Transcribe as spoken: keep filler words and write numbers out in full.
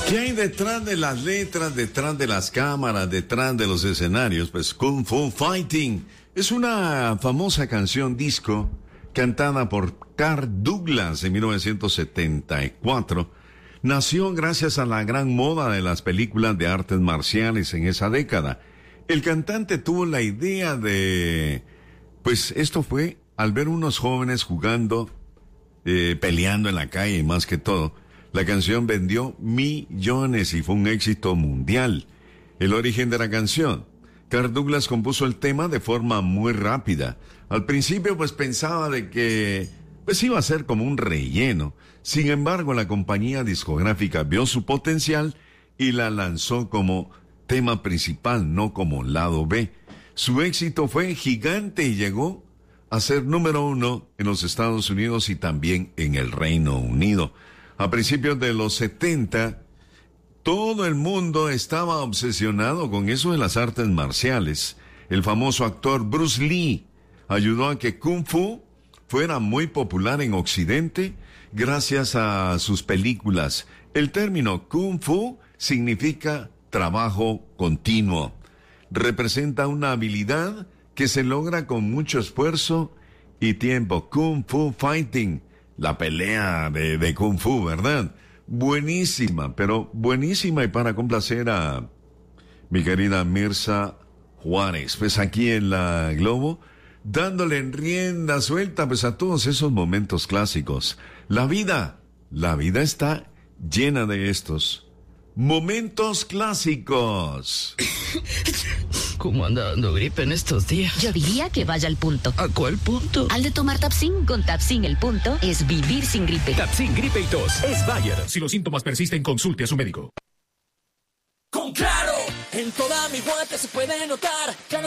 ¿Qué hay detrás de las letras, detrás de las cámaras, detrás de los escenarios? Pues Kung Fu Fighting es una famosa canción disco cantada por Kirk Douglas en mil novecientos setenta y cuatro. Nació gracias a la gran moda de las películas de artes marciales en esa década. El cantante tuvo la idea de... Pues esto fue al ver unos jóvenes jugando, eh, peleando en la calle y más que todo. La canción vendió millones y fue un éxito mundial. El origen de la canción. Kirk Douglas compuso el tema de forma muy rápida. Al principio pues pensaba de que pues iba a ser como un relleno. Sin embargo, la compañía discográfica vio su potencial y la lanzó como tema principal, no como lado B. Su éxito fue gigante y llegó a ser número uno en los Estados Unidos y también en el Reino Unido. A principios de los setenta, todo el mundo estaba obsesionado con eso de las artes marciales. El famoso actor Bruce Lee ayudó a que Kung Fu fuera muy popular en Occidente gracias a sus películas. El término Kung Fu significa trabajo continuo. Representa una habilidad que se logra con mucho esfuerzo y tiempo. Kung Fu Fighting. La pelea de, de Kung Fu, ¿verdad? Buenísima, pero buenísima y para complacer a mi querida Mirza Juárez. Pues aquí en la Globo, dándole rienda suelta pues a todos esos momentos clásicos. La vida, la vida está llena de estos momentos clásicos. ¿Cómo anda dando gripe en estos días? Yo diría que vaya al punto. ¿A cuál punto? Al de tomar Tapsin. Con Tapsin el punto es vivir sin gripe. Tapsin, gripe y tos. Es Bayer. Si los síntomas persisten, consulte a su médico. Con Claro, en toda mi guante se puede notar. Claro